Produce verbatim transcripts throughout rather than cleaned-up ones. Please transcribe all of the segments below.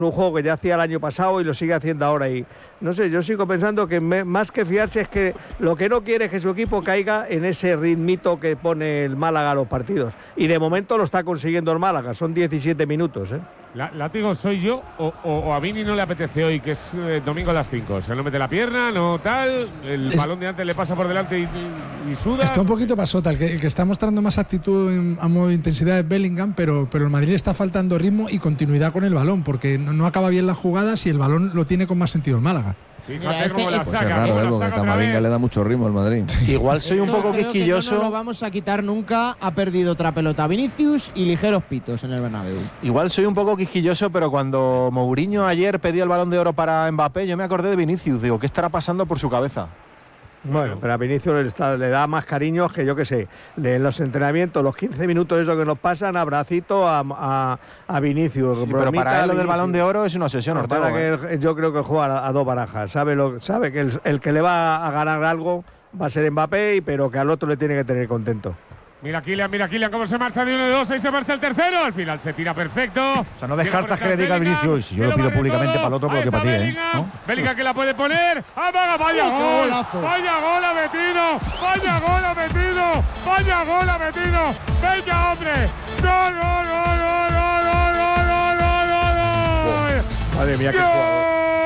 un juego que ya hacía el año pasado y lo sigue haciendo ahora, y no sé, yo sigo pensando que me, más que fiarse es que lo que no quiere es que su equipo caiga en ese ritmito que pone el Málaga a los partidos, y de momento lo está consiguiendo el Málaga, son diecisiete minutos, ¿eh? La, látigo, ¿soy yo o, o, o a Vini no le apetece hoy, que es eh, domingo a las cinco? O sea, no mete la pierna, no tal, el es, balón de antes le pasa por delante y, y, y suda. Está un poquito pasota, el que, el que está mostrando más actitud en, a modo de intensidad es Bellingham, pero, pero el Madrid le está faltando ritmo y continuidad con el balón, porque no, no acaba bien las jugadas y el balón lo tiene con más sentido el Málaga. Fíjate cómo este, la este, saca, pues es raro, cómo ¿eh? la Porque saca Camavinga le da mucho ritmo al Madrid. Igual soy un Esto poco creo quisquilloso. Que no, no lo vamos a quitar nunca. Ha perdido otra pelota Vinicius y ligeros pitos en el Bernabéu. Igual soy un poco quisquilloso, pero cuando Mourinho ayer pedía el Balón de Oro para Mbappé, yo me acordé de Vinicius. Digo, ¿qué estará pasando por su cabeza? Bueno, pero a Vinicius le, está, le da más cariño que yo que sé. Le, en los entrenamientos, los quince minutos esos que nos pasan, abracito a, a, a Vinicius. Sí, pero para él lo del Balón de Oro es una obsesión, no, Ortega. Para que él, yo creo que juega a, a dos barajas. Sabe, lo, sabe que el, el que le va a ganar algo va a ser Mbappé, pero que al otro le tiene que tener contento. Mira Kylian, mira Kylian cómo se marcha de uno de dos, ahí se marcha el tercero, al final se tira perfecto. O sea, no descartas que le diga al Vinicius, yo lo pido públicamente para el otro porque para ti, ¿eh? ¿No? Bellingham que la puede poner, ¡amaga! ¡Vaya gol! ¡Vaya gol ha metido! ¡Vaya gol ha metido! ¡Vaya gol ha metido! ¡Venga, hombre! ¡Gol, gol, gol, gol, gol, gol, gol, gol, gol, gol! Madre mía, qué jugador.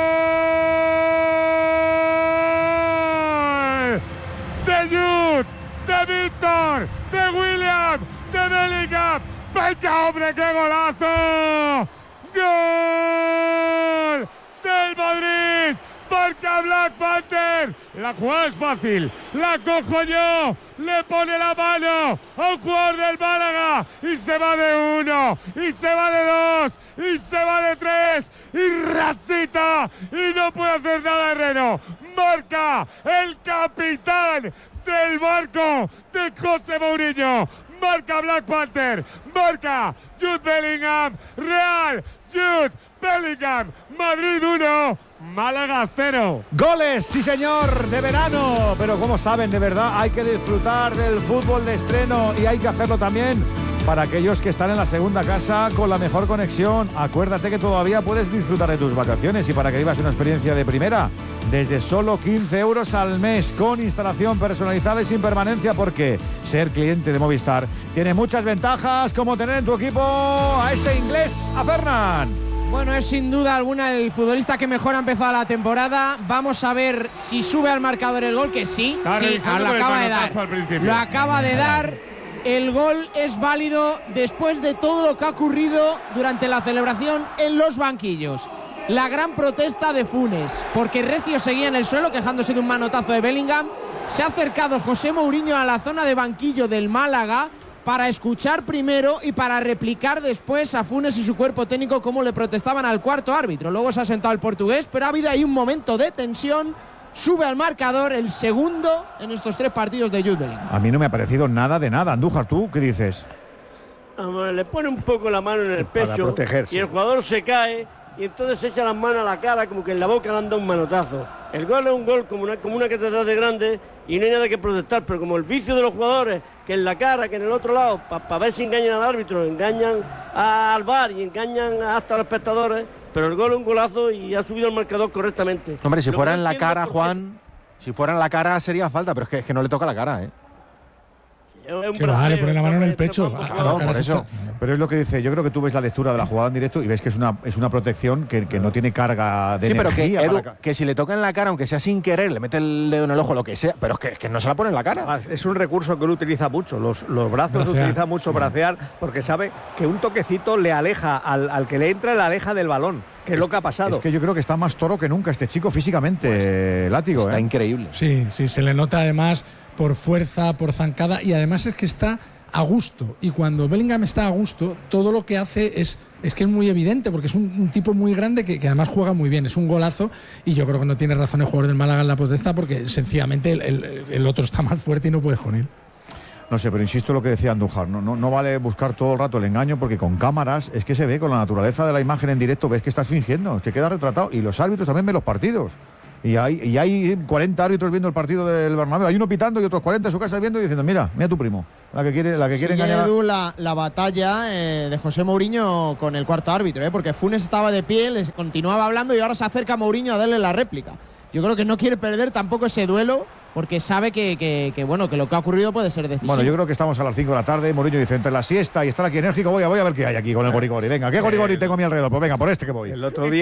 ¡De Jude! ¡De Víctor! ¡De William! ¡De Bellingham! ¡Venga, hombre, qué golazo! ¡Gol del Madrid! ¡Marca Black Panther! La jugada es fácil, la cojo yo, le pone la mano a un jugador del Málaga y se va de uno, y se va de dos, y se va de tres, y rasita, y no puede hacer nada Herrero. Marca el capitán del barco de José Mourinho. Marca Black Panther. Marca Jude Bellingham. Real Jude Bellingham. Madrid uno. Málaga cero. Goles, sí señor, de verano. Pero como saben, de verdad, hay que disfrutar del fútbol de estreno y hay que hacerlo también para aquellos que están en la segunda casa con la mejor conexión. Acuérdate que todavía puedes disfrutar de tus vacaciones y para que vivas una experiencia de primera, desde solo quince euros al mes, con instalación personalizada y sin permanencia, porque ser cliente de Movistar tiene muchas ventajas, como tener en tu equipo a este inglés, a Fernan. Bueno, es sin duda alguna el futbolista que mejor ha empezado la temporada. Vamos a ver si sube al marcador el gol, que sí, sí, lo acaba de dar. Lo acaba de dar. El gol es válido después de todo lo que ha ocurrido durante la celebración en los banquillos. La gran protesta de Funes, porque Recio seguía en el suelo quejándose de un manotazo de Bellingham. Se ha acercado José Mourinho a la zona de banquillo del Málaga para escuchar primero y para replicar después a Funes y su cuerpo técnico cómo le protestaban al cuarto árbitro. Luego se ha sentado el portugués, pero ha habido ahí un momento de tensión. Sube al marcador el segundo en estos tres partidos de Jude Bellingham. A mí no me ha parecido nada de nada. Andújar, ¿tú qué dices? Le pone un poco la mano en el pecho y el jugador se cae y entonces se echa las manos a la cara como que en la boca le han dado un manotazo. El gol es un gol como una, como una catedral de grande y no hay nada que protestar, pero como el vicio de los jugadores, que en la cara, que en el otro lado, para pa ver si engañan al árbitro, engañan al V A R y engañan hasta a los espectadores, pero el gol es un golazo y ha subido el marcador correctamente. Hombre, si Lo fuera que en no la cara, entiendo Juan, si fuera en la cara sería falta, pero es que, es que no le toca la cara, ¿eh? Que va, le pone la mano en el pecho. Claro, por eso. Pero es lo que dice, yo creo que tú ves la lectura de la jugada en directo y ves que es una, es una protección que, que no tiene carga de sí, pero energía. que, Edu, para... que si le toca en la cara, aunque sea sin querer, le mete el dedo en el ojo, lo que sea, pero es que, es que no se la pone en la cara. Es un recurso que él utiliza mucho, los, los brazos bracear. utiliza mucho sí. bracear, porque sabe que un toquecito le aleja, al, al que le entra le aleja del balón, que es, es lo que ha pasado. Es que yo creo que está más toro que nunca este chico físicamente, pues, Látigo. Está ¿eh? increíble. Sí, sí, se le nota además por fuerza, por zancada, y además es que está a gusto, y cuando Bellingham está a gusto, todo lo que hace es, es que es muy evidente, porque es un, un tipo muy grande que, que además juega muy bien, es un golazo, y yo creo que no tiene razón el jugador del Málaga en la protesta, porque sencillamente el, el, el otro está más fuerte y no puede con él. No sé, pero insisto en lo que decía Andújar, no, no, no vale buscar todo el rato el engaño, porque con cámaras es que se ve, con la naturaleza de la imagen en directo, ves que estás fingiendo, te queda retratado, y los árbitros también ven los partidos. Y hay, y hay cuarenta árbitros viendo el partido del Bernabéu. Hay uno pitando y otros cuarenta en su casa viendo y diciendo, mira, mira tu primo, la que quiere, la que quiere engañar. Edu, la, la batalla eh, de José Mourinho con el cuarto árbitro, eh, porque Funes estaba de pie, les continuaba hablando y ahora se acerca Mourinho a darle la réplica. Yo creo que no quiere perder tampoco ese duelo, porque sabe que, que, que, bueno, que lo que ha ocurrido puede ser decisivo. Bueno, yo creo que estamos a las cinco de la tarde. Mourinho dice, entre la siesta y estar aquí enérgico, voy a, voy a ver qué hay aquí con el gorigori. Venga, ¿qué gorigori tengo a mi alrededor? Pues venga, por este que voy. El otro día